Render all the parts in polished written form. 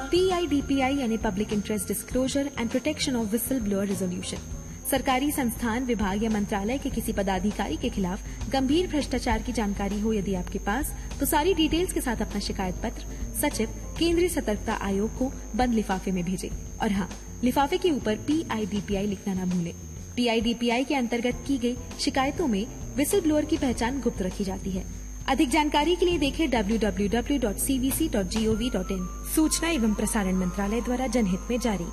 PIDPI यानी public interest disclosure end protection of whistle blower resolution. सरकारी संस्थान, विभाग या मंत्रालय के किसी पदाधिकारी के खिलाफ गंभीर भ्रष्टाचार की जानकारी हो यदि आपके पास, तो सारी डिटेल्स के साथ अपना शिकायत पत्र सचिव, केंद्रीय सतर्कता आयोग को बंद लिफाफे में भेजें। और हाँ, लिफाफे के ऊपर PIDPI लिखना न भूलें। PIDPI के अंतर्गत की गई शिकायतों में विसल ब्लोअर की पहचान गुप्त रखी जाती है। अधिक जानकारी के लिए देखें www.cvc.gov.in। सूचना एवं प्रसारण मंत्रालय द्वारा जनहित में जारी।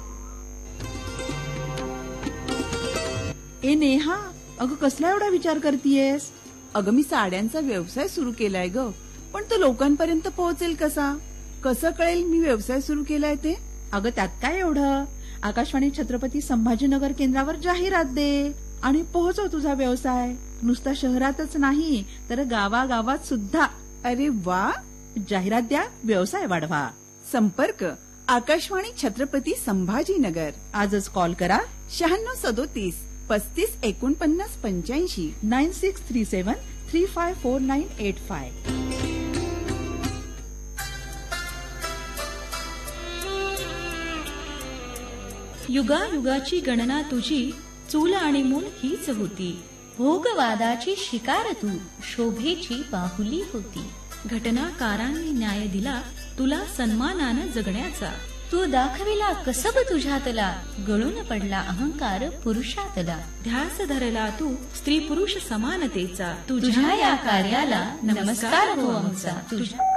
ए नेहा, अगं कसला एवढा विचार करतीयेस? अगं मी साड्यांचा व्यवसाय सुरू केलाय ग, पण तो लोकांपर्यंत पोहोचेल कसा? कसं कळेल मी व्यवसाय सुरू केलाय ते? अगं त्यात काय एवढं, आकाशवाणी छत्रपती संभाजीनगर केंद्रावर जाहिरात दे आणि पोहोचव तुझा व्यवसाय. नुसता शहरातच नाही तर गावागावात सुद्धा. अरे वा, जाहिरात द्या, व्यवसाय वाढवा. संपर्क आकाशवाणी छत्रपती संभाजीनगर. आजच कॉल करा 9637 35 49 85 9637 354985. युगायुगाची गणना तुझी, चूल आणि मूल हीच होती. भोगवादाची शिकार तू, शोभेची बाहुली होती. घटनाकारांनी न्याय दिला तुला सन्मानानं जगण्याचा. तू दाखविला कसब तुझ्यातला, गळून पडला अहंकार पुरुषातला. ध्यास धरला तू स्त्री पुरुष समानतेचा. तुझ्या या कार्याला नमस्कार हो आमचा. तुझ्या